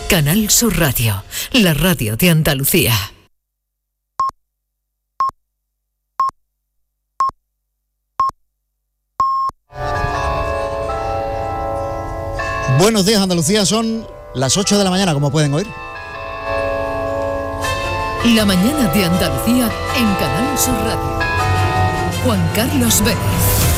Canal Sur Radio, la radio de Andalucía. Buenos días, Andalucía, son las 8 de la mañana, como pueden oír. La mañana de Andalucía en Canal Sur Radio. Juan Carlos Vélez.